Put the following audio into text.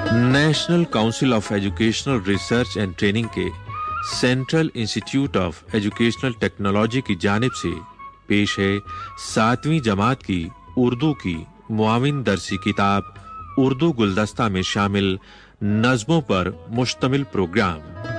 National council of educational research and training के central institute of educational technology की जानिब से पेश है 7वीं जमात की उर्दू की मुआविन दरसी किताब उर्दू गुलदस्ता में शामिल नज़्मों पर मुश्तमिल प्रोग्राम।